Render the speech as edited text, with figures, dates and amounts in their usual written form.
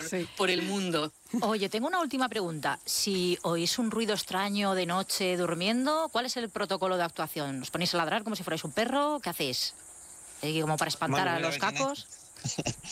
por el mundo. Oye, tengo una última pregunta. Si oís un ruido extraño de noche durmiendo, ¿cuál es el protocolo de actuación? ¿Os ponéis a ladrar como si fuerais un perro? ¿Qué hacéis? ¿Como para espantar a los cacos?